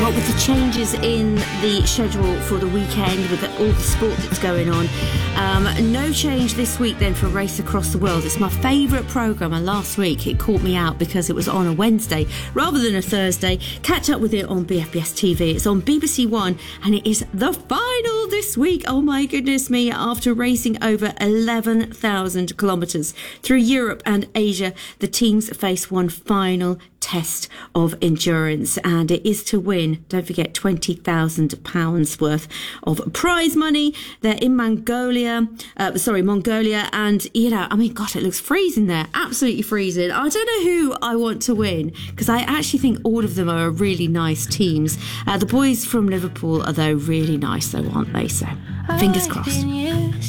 Well, with the changes in the schedule for the weekend, with all the sport that's going on, no change this week then for Race Across the World. It's my favourite programme, and last week it caught me out because it was on a Wednesday rather than a Thursday. Catch up with it on BFBS TV. It's on BBC One, and it is the final this week. Oh my goodness me, after racing over 11,000 kilometres through Europe and Asia, the teams face one final test of endurance, and it is to win, don't forget, £20,000 worth of prize money. They're in Mongolia, and God, it looks freezing there, absolutely freezing. I don't know who I want to win, because I actually think all of them are really nice teams. The boys from Liverpool are though really nice though, aren't they? So fingers crossed.